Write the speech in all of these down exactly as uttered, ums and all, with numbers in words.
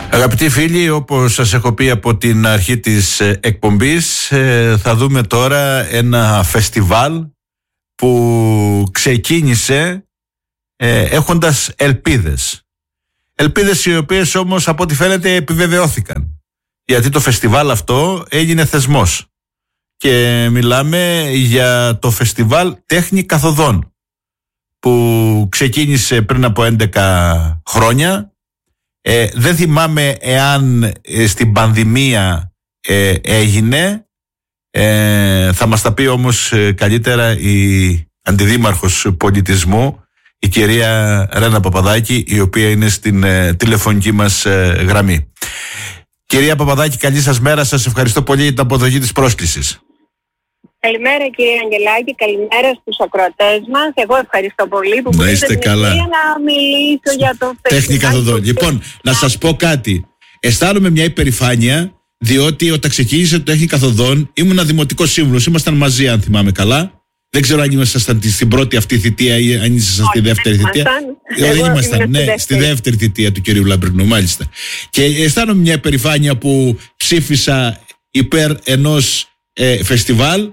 Αγαπητοί φίλοι, όπως σας έχω πει από την αρχή της εκπομπής, θα δούμε τώρα ένα φεστιβάλ που ξεκίνησε ε, έχοντας ελπίδες. Ελπίδες οι οποίες όμως από ό,τι φαίνεται επιβεβαιώθηκαν. Γιατί το φεστιβάλ αυτό έγινε θεσμός. Και μιλάμε για το φεστιβάλ Τέχνη Καθοδών, που ξεκίνησε πριν από έντεκα χρόνια. Ε, δεν θυμάμαι εάν ε, στην πανδημία ε, έγινε. Ε, θα μας τα πει όμως ε, καλύτερα η Αντιδήμαρχος Πολιτισμού, η κυρία Ρένα Παπαδάκη, η οποία είναι στην ε, τηλεφωνική μας ε, γραμμή. Κυρία Παπαδάκη, καλή σας μέρα. Σας ευχαριστώ πολύ για την αποδοχή της πρόσκλησης. Καλημέρα κύριε Αγγελάκη, καλημέρα στους ακροατές μας. Εγώ ευχαριστώ πολύ που να είστε καλά. Να μιλήσω για το Τέχνη Καθοδών. Λοιπόν, να σας πω κάτι. Αισθάνομαι μια υπερηφάνεια, διότι όταν ξεκίνησε το Τέχνη Καθοδών ήμουν δημοτικός σύμβουλος. Ήμασταν μαζί, αν θυμάμαι καλά. Δεν ξέρω αν ήμασταν στην πρώτη αυτή θητεία ή αν ήσασταν στη δεύτερη θητεία. Δεν ήμασταν, ναι, στη δεύτερη θητεία του κυρίου Λαμπρινού, μάλιστα. Και αισθάνομαι μια υπερηφάνεια που ψήφισα υπέρ ενός ε, φεστιβάλ.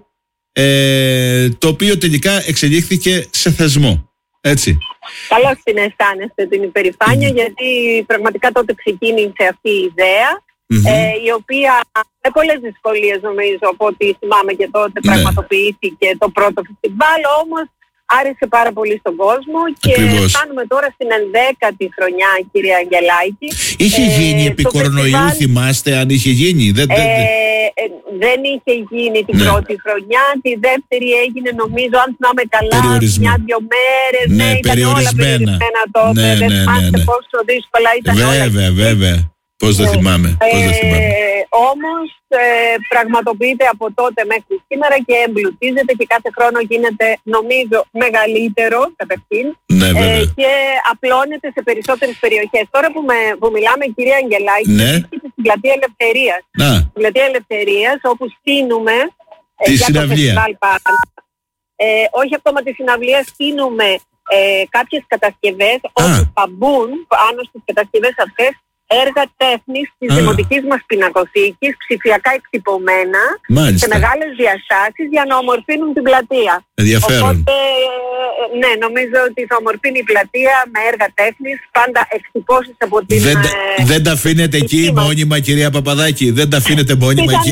Ε, το οποίο τελικά εξελίχθηκε σε θεσμό. Έτσι. Καλώς την αισθάνεστε την υπερηφάνεια, mm-hmm. γιατί πραγματικά τότε ξεκίνησε αυτή η ιδέα, mm-hmm. ε, η οποία με πολλές δυσκολίες νομίζω από ό,τι θυμάμαι και τότε ναι. πραγματοποιήθηκε το πρώτο φεστιβάλ, όμως άρεσε πάρα πολύ στον κόσμο. Ακριβώς. Και φτάνουμε τώρα στην ενδέκατη χρονιά, κύριε Αγγελάκη. Είχε ε, γίνει επί κορονοϊού, φεστιβάλ... θυμάστε αν είχε γίνει? Δεν, δεν, ε, ε, δεν είχε γίνει την ναι. πρώτη χρονιά. Τη δεύτερη έγινε, νομίζω, αν θυμάμαι καλά, μια-δυο μέρες. Ναι, ναι, ήταν όλα περιορισμένα τότε. Ναι, δεν ναι, θυμάστε ναι, ναι. πόσο δύσκολα ήταν βέβαια, όλα. Βέβαια, βέβαια. Πώς δεν θυμάμαι. Πώς δεν θυμάμαι. Ε, όμως ε, πραγματοποιείται από τότε μέχρι σήμερα και εμπλουτίζεται και κάθε χρόνο γίνεται νομίζω μεγαλύτερο καταρχήν ναι, ε, και απλώνεται σε περισσότερες περιοχές. Τώρα που, με, που μιλάμε, κυρία Αγγελάκη, ναι. βρίσκεται στην Πλατεία Ελευθερίας. Να. Στην Πλατεία Ελευθερίας, όπου στείνουμε τη ε, για συναυλία. το φεστιβάλ ε, όχι ακόμα τη συναυλία, στείνουμε ε, κάποιες κατασκευές όπου θα μπουν πάνω στις κατασκευές αυτές έργα τέχνης της δημοτικής μας πινακοθήκης, ψηφιακά εκτυπωμένα, μάλιστα. σε μεγάλες διαστάσεις για να ομορφύνουν την πλατεία. Ενδιαφέρον. Οπότε, ναι, νομίζω ότι θα ομορφύνει η πλατεία με έργα τέχνης, πάντα εκτυπώσεις από την... Δεν, ε, δεν τα αφήνετε εκεί μας. μόνιμα, κυρία Παπαδάκη, δεν τα αφήνετε μόνιμα εκεί.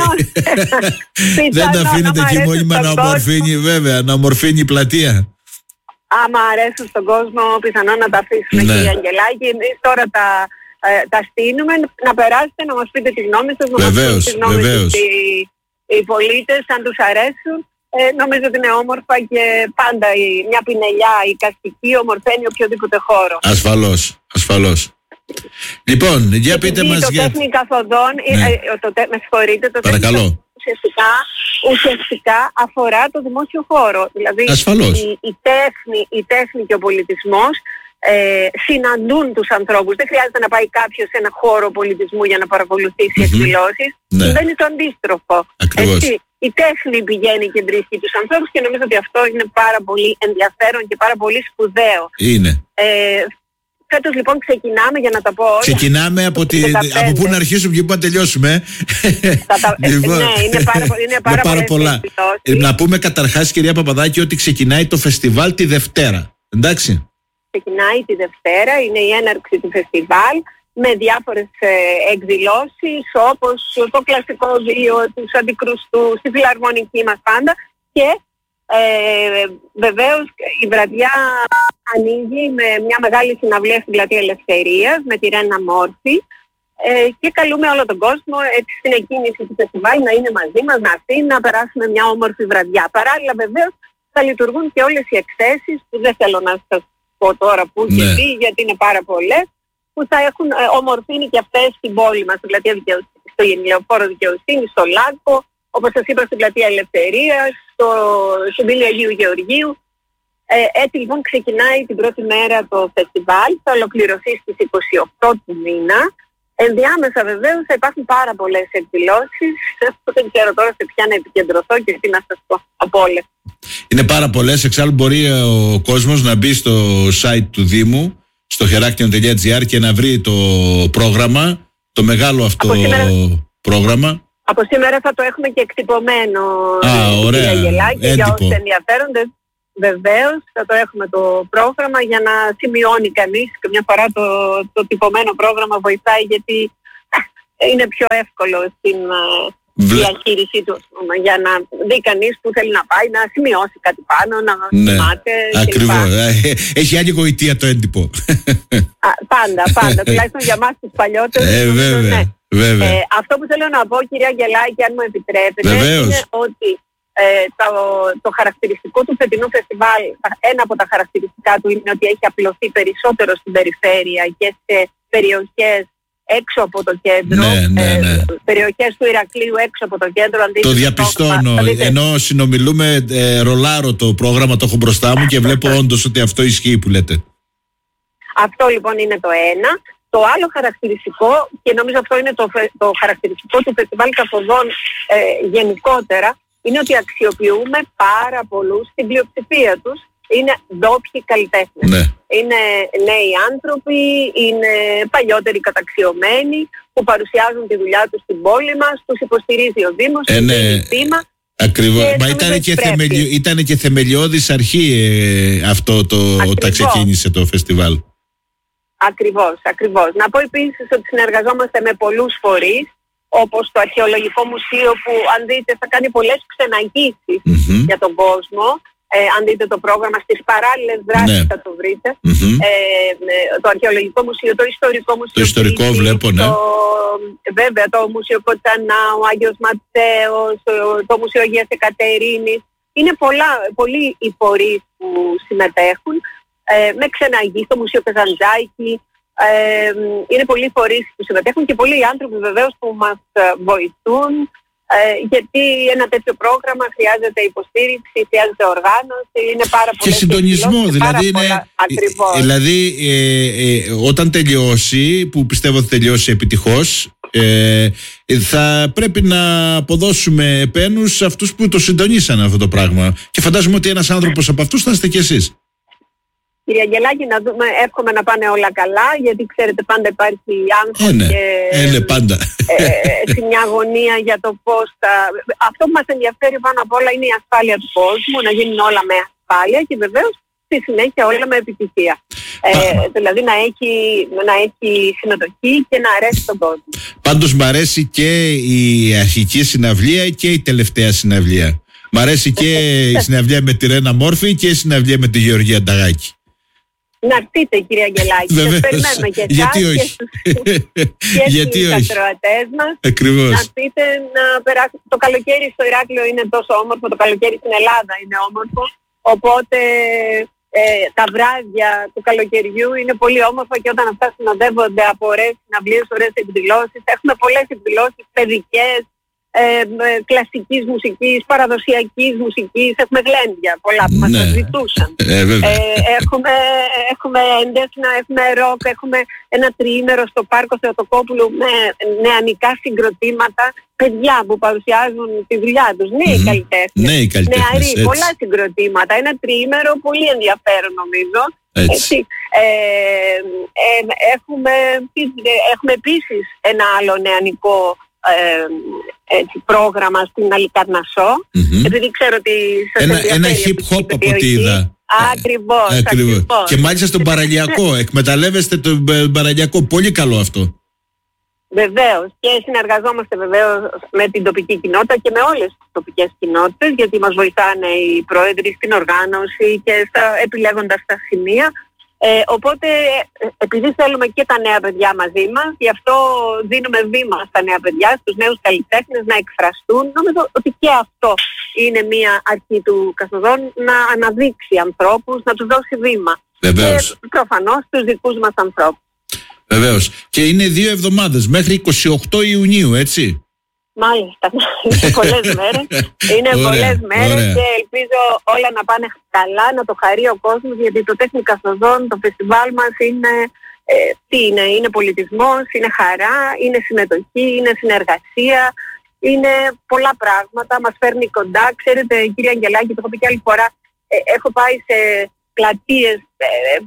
Δεν τα αφήνετε εκεί μόνιμα να ομορφύνει, βέβαια, να ομορφύνει η πλατεία. Άμα αρέσουν στον κόσμο, πιθανόν να τα αφήσουμε, ναι. κύριε Αγγελάκη. Εμείς τώρα τα... Ε, τα στείλουμε, να περάσετε να μας πείτε τη γνώμη σας, να βεβαίως, μας πείτε τη γνώμη βεβαίως. σας οι, οι πολίτες, αν τους αρέσουν. Ε, νομίζω ότι είναι όμορφα και πάντα η, μια πινελιά, η καστική ομορφαίνει οποιοδήποτε χώρο. Ασφαλώς, ασφαλώς. Λοιπόν, για πείτε μας το για... Τέχνη Καθοδών, ναι. ε, το, με συγχωρείτε, το Παρακαλώ. Τέχνη ουσιαστικά, ουσιαστικά αφορά το δημόσιο χώρο. Δηλαδή η, η, τέχνη, η τέχνη και ο πολιτισμός Ε, συναντούν τους ανθρώπους. Δεν χρειάζεται να πάει κάποιος σε ένα χώρο πολιτισμού για να παρακολουθήσει mm-hmm. εκδηλώσεις. Ναι. Δεν είναι το αντίστροφο. Έτσι, η τέχνη πηγαίνει και βρίσκει τους ανθρώπους και νομίζω ότι αυτό είναι πάρα πολύ ενδιαφέρον και πάρα πολύ σπουδαίο. Είναι. Ε, φέτος λοιπόν ξεκινάμε, για να τα πω όλα. Ξεκινάμε από, τη, από πού να αρχίσουμε και πού να τελειώσουμε. Τα, λοιπόν, ναι, είναι πάρα, είναι πάρα, είναι πάρα πολλά. Ε, να πούμε καταρχάς, κυρία Παπαδάκη, ότι ξεκινάει το φεστιβάλ τη Δευτέρα. Εντάξει. Ξεκινάει τη Δευτέρα, είναι η έναρξη του φεστιβάλ με διάφορες ε, εκδηλώσεις όπως το κλασικό βίο, τους αντικρουστούς, τη φιλαρμονική μας πάντα και ε, βεβαίως η βραδιά ανοίγει με μια μεγάλη συναυλία στην Πλατεία Ελευθερίας με τη Ρένα Μόρφη ε, και καλούμε όλο τον κόσμο έτσι, στην εκκίνηση του φεστιβάλ να είναι μαζί μας, να έρθει, να περάσουμε μια όμορφη βραδιά. Παράλληλα βεβαίως θα λειτουργούν και όλες οι εκθέσεις που δεν θέλω να σας πω τώρα που ναι. και τι, γιατί είναι πάρα πολλές, που θα έχουν ε, ομορφύνει και αυτές στην πόλη μας, στην Πλατεία Δικαιοσύνη, στο Γενιλεοφόρο Δικαιοσύνη, στο Λάκκο, όπως σας είπα στην Πλατεία Ελευθερίας, στο Συμπίλιο Αγίου Γεωργίου. Ε, έτσι λοιπόν ξεκινάει την πρώτη μέρα το φεστιβάλ, θα ολοκληρωθεί στις είκοσι οκτώ του μήνα. Ενδιάμεσα βεβαίως θα υπάρχουν πάρα πολλές εκδηλώσεις, δεν ξέρω τώρα σε ποια να επικεντρωθώ και τι να σας πω από όλες. Είναι πάρα πολλές, εξάλλου μπορεί ο κόσμος να μπει στο site του Δήμου, στο χεράκνιο τελεία τζι άρ και να βρει το πρόγραμμα το μεγάλο αυτό σήμερα... πρόγραμμα. Από σήμερα θα το έχουμε και εκτυπωμένο. Α, ωραία. Γελάκι, για όσους ενδιαφέρονται. Βεβαίως θα το έχουμε το πρόγραμμα για να σημειώνει κανείς. Και μια φορά το, το τυπωμένο πρόγραμμα βοηθάει, γιατί είναι πιο εύκολο στην Βλέ... διαχείρισή του, για να δει κανείς που θέλει να πάει, να σημειώσει κάτι πάνω, να ναι, θυμάται. ακριβώς. Έχει άλλη γοητεία το έντυπο. Α, πάντα, πάντα. Τουλάχιστον για εμάς τους παλιότερους. Ε, βέβαια, ναι. βέβαια. Ε, αυτό που θέλω να πω, κυρία Αγγελάκη, αν μου επιτρέπετε, βεβαίως, είναι ότι ε, το, το χαρακτηριστικό του φετινού φεστιβάλ, ένα από τα χαρακτηριστικά του είναι ότι έχει απλωθεί περισσότερο στην περιφέρεια και σε περιοχές έξω από το κέντρο, ναι, ναι, ναι. Ε, περιοχές του Ηρακλείου έξω από το κέντρο. Το διαπιστώνω, πρόγραμμα, ενώ συνομιλούμε ε, ρολάρω το πρόγραμμα, το έχω μπροστά μου και βλέπω όντως ότι αυτό ισχύει που λέτε. Αυτό λοιπόν είναι το ένα. Το άλλο χαρακτηριστικό, και νομίζω αυτό είναι το, το χαρακτηριστικό του φεστιβάλ καθοδόν ε, γενικότερα, είναι ότι αξιοποιούμε πάρα πολλούς, στην πλειοψηφία τους είναι ντόπιοι καλλιτέχνες. Ναι. Είναι νέοι άνθρωποι, είναι παλιότεροι καταξιωμένοι που παρουσιάζουν τη δουλειά τους στην πόλη μας, τους υποστηρίζει ο Δήμος, ε, ναι. Θύμα. Ακριβώς. Μα ήταν και, θεμελιο, ήταν και θεμελιώδης αρχή ε, αυτό το, όταν ξεκίνησε το φεστιβάλ. Ακριβώς, ακριβώς. Να πω επίσης ότι συνεργαζόμαστε με πολλούς φορείς, όπως το Αρχαιολογικό Μουσείο, που αν δείτε θα κάνει πολλές ξεναγήσεις mm-hmm. για τον κόσμο. Ε, αν δείτε το πρόγραμμα, στις παράλληλες δράσεις ναι. θα το βρείτε. Mm-hmm. Ε, το Αρχαιολογικό Μουσείο, το Ιστορικό Μουσείο. Το Ιστορικό Κρήτης, βλέπω, ναι. Το, βέβαια, το Μουσείο Κοτσανά, ο Άγιος Ματθαίος, το, το Μουσείο Αγίας Εκατερίνης. Είναι πολλά, πολλοί οι φορείς που συμμετέχουν. Ε, με ξεναγή στο Μουσείο Καζαντζάκη. Ε, είναι πολλοί φορείς που συμμετέχουν και πολλοί άνθρωποι βεβαίως που μας βοηθούν, ε, γιατί ένα τέτοιο πρόγραμμα χρειάζεται υποστήριξη, χρειάζεται οργάνωση, είναι πάρα πολλές. Και συντονισμό, δηλαδή είναι, δηλαδή ε, ε, όταν τελειώσει, που πιστεύω θα τελειώσει επιτυχώς, ε, θα πρέπει να αποδώσουμε επένους σε αυτούς που το συντονίσαν αυτό το πράγμα, και φαντάζομαι ότι ένας άνθρωπος από αυτούς θα είστε κι εσείς. Κύριε Αγγελάκη, να δούμε, εύχομαι να πάνε όλα καλά, γιατί ξέρετε πάντα υπάρχει άγχος ε, ναι. και ε, ναι, πάντα. Ε, μια αγωνία για το πώς θα... Αυτό που μας ενδιαφέρει πάνω απ' όλα είναι η ασφάλεια του κόσμου, να γίνουν όλα με ασφάλεια και βεβαίως στη συνέχεια όλα με επιτυχία. Ε, δηλαδή να έχει, να έχει συμμετοχή και να αρέσει τον κόσμο. Πάντως μ' αρέσει και η αρχική συναυλία και η τελευταία συναυλία. Μ' αρέσει και η συναυλία με τη Ρένα Μόρφη και η συναυλία με τη Γεωργία Νταγάκη. Να έρθείτε, κύριε Αγγελάκη. Σας περιμένουμε και εσάς γιατί όχι. και στους ακροατές μας. Ακριβώς. Να έρθείτε να περάσετε. Το καλοκαίρι στο Ηράκλειο είναι τόσο όμορφο, το καλοκαίρι στην Ελλάδα είναι όμορφο. Οπότε ε, τα βράδια του καλοκαιριού είναι πολύ όμορφα και όταν αυτά συνοδεύονται από ωραίες συναυλίες, ωραίες εκδηλώσεις. Έχουμε πολλές εκδηλώσεις παιδικές, Ε, κλασικής μουσικής, παραδοσιακής μουσικής, έχουμε γλέντια πολλά που μας ναι. ζητούσαν. Ε, ε, έχουμε, έχουμε έντεσνα, έχουμε ροκ, έχουμε ένα τριήμερο στο Πάρκο Θεοτοκόπουλου με νεανικά συγκροτήματα, παιδιά που παρουσιάζουν τη δουλειά τους, νέοι mm-hmm. καλλιτέχνες, νέοι καλλιτέχνες, νεαροί, πολλά συγκροτήματα, ένα τριήμερο πολύ ενδιαφέρον νομίζω. Έτσι. Ε, ε, έχουμε, έχουμε επίσης ένα άλλο νεανικό Ε, έτσι, πρόγραμμα στην Αλικαρνασσό, mm-hmm. επειδή ξέρω ότι σας ένα, ενδιαφέρει ένα hip hop από ό,τι είδα. Ακριβώς, ε, ακριβώς. ακριβώς. Και μάλιστα στον παραλιακό, εκμεταλλεύεστε τον παραλιακό, πολύ καλό αυτό. Βεβαίως, και συνεργαζόμαστε βεβαίως με την τοπική κοινότητα και με όλες τις τοπικές κοινότητες, γιατί μας βοηθάνε οι πρόεδροι στην οργάνωση και στα, επιλέγοντας τα σημεία. Ε, οπότε, επειδή θέλουμε και τα νέα παιδιά μαζί μας, γι' αυτό δίνουμε βήμα στα νέα παιδιά, στους νέους καλλιτέχνες να εκφραστούν. Νομίζω ότι και αυτό είναι μια αρχή του καθοδόν, να αναδείξει ανθρώπους, να τους δώσει βήμα. Βεβαίως. Και προφανώς τους δικούς μας ανθρώπους. Βεβαίως. Και είναι δύο εβδομάδες, μέχρι είκοσι οκτώ Ιουνίου, έτσι. Μάλιστα, είναι πολλές μέρες, είναι ωραία, πολλές μέρες ωραία. Και ελπίζω όλα να πάνε καλά, να το χαρεί ο κόσμος, γιατί το Τέχνη Καθοδόν, το φεστιβάλ μας είναι, ε, τι είναι, είναι πολιτισμός, είναι χαρά, είναι συμμετοχή, είναι συνεργασία, είναι πολλά πράγματα, μας φέρνει κοντά. Ξέρετε, κύριε Αγγελάκη, το έχω πει και άλλη φορά, ε, έχω πάει σε πλατείες, ε,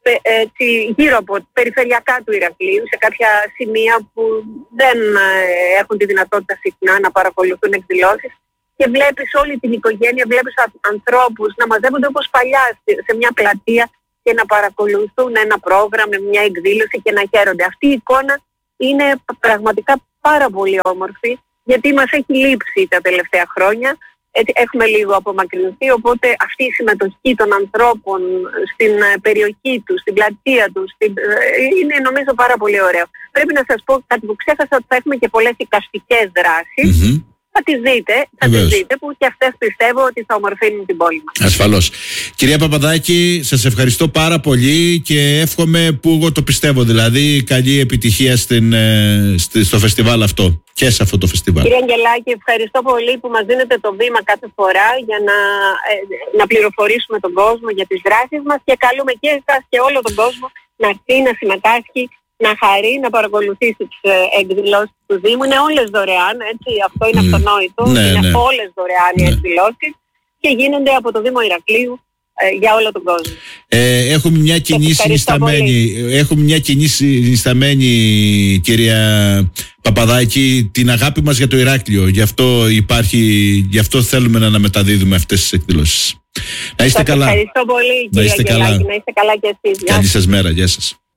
έτσι, γύρω από περιφερειακά του Ηρακλείου, σε κάποια σημεία που δεν έχουν τη δυνατότητα συχνά να παρακολουθούν εκδηλώσεις, και βλέπεις όλη την οικογένεια, βλέπεις ανθρώπους να μαζεύονται όπως παλιά σε μια πλατεία και να παρακολουθούν ένα πρόγραμμα, μια εκδήλωση και να χαίρονται. Αυτή η εικόνα είναι πραγματικά πάρα πολύ όμορφη, γιατί μας έχει λείψει τα τελευταία χρόνια. Έχουμε λίγο απομακρυνθεί, οπότε αυτή η συμμετοχή των ανθρώπων στην περιοχή τους, στην πλατεία τους, στην... είναι νομίζω πάρα πολύ ωραίο. Πρέπει να σας πω κάτι που ξέχασα, ότι θα έχουμε και πολλές εικαστικές δράσεις. Mm-hmm. Θα τις δείτε, θα τις δείτε, που και αυτές πιστεύω ότι θα ομορφύνουν την πόλη μας. Ασφαλώς. Κυρία Παπαδάκη, σας ευχαριστώ πάρα πολύ και εύχομαι, που εγώ το πιστεύω, δηλαδή καλή επιτυχία στην, στη, στο φεστιβάλ αυτό και σε αυτό το φεστιβάλ. Κύριε Αγγελάκη, ευχαριστώ πολύ που μας δίνετε το βήμα κάθε φορά για να, ε, να πληροφορήσουμε τον κόσμο για τις δράσεις μας, και καλούμε και εσάς και όλο τον κόσμο να έρθει, να συμμετάσχει, να χαρεί, να παρακολουθήσει τις ε, εκδηλώσεις του Δήμου. Είναι όλες δωρεάν, έτσι, αυτό είναι mm. αυτονόητο. Ναι, είναι ναι. όλες δωρεάν ναι. οι εκδηλώσεις και γίνονται από το Δήμο Ηρακλείου ε, για όλο τον κόσμο. Ε, έχουμε μια κοινή συνισταμένη, έχουμε μια κοινή συνισταμένη, κυρία Παπαδάκη, την αγάπη μας για το Ηράκλειο. Γι' αυτό υπάρχει, γι' αυτό θέλουμε να αναμεταδίδουμε αυτές τις εκδηλώσεις. Να είστε σας καλά. Ευχαριστώ πολύ, κύριε Αγγελάκη. Να είστε καλά και εσείς. Καλή σας μέρα. Γεια σας.